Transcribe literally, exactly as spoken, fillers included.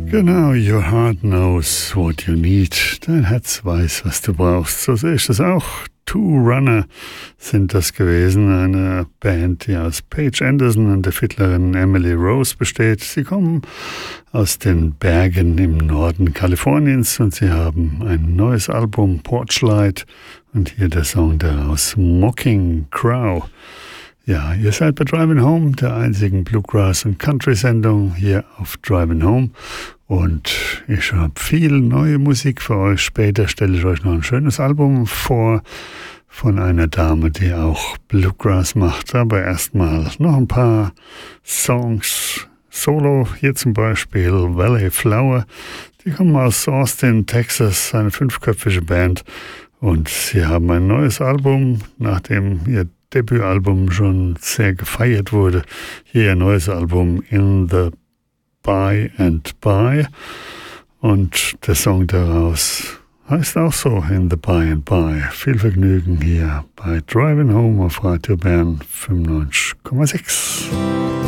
Genau, your heart knows what you need. Dein Herz weiß, was du brauchst. So sehe ich das auch. Two Runner sind das gewesen, eine Band, die aus Paige Anderson und der Fiddlerin Emily Rose besteht. Sie kommen aus den Bergen im Norden Kaliforniens und sie haben ein neues Album, Porchlight, und hier der Song daraus, Mocking Crow. Ja, ihr seid bei Driving Home, der einzigen Bluegrass- und Country-Sendung hier auf Driving Home. Und ich habe viel neue Musik für euch. Später stelle ich euch noch ein schönes Album vor von einer Dame, die auch Bluegrass macht. Aber erstmal noch ein paar Songs solo. Hier zum Beispiel Valley Flower. Die kommen aus Austin, Texas, eine fünfköpfige Band. Und sie haben ein neues Album, nachdem ihr Debütalbum schon sehr gefeiert wurde. Hier ein neues Album, In the By and By, und der Song daraus heißt auch so, In the By and By. Viel Vergnügen hier bei Driving Home auf Radio Bern fünfundneunzig Komma sechs.